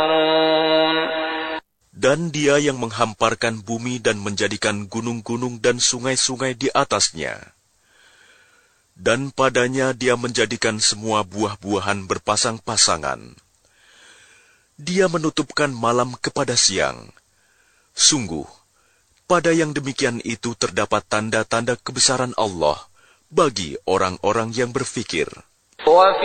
Dan Dia yang menghamparkan bumi dan menjadikan gunung-gunung dan sungai-sungai di atasnya. Dan padanya Dia menjadikan semua buah-buahan berpasang-pasangan. Dia menutupkan malam kepada siang. Sungguh, pada yang demikian itu terdapat tanda-tanda kebesaran Allah bagi orang-orang yang berfikir.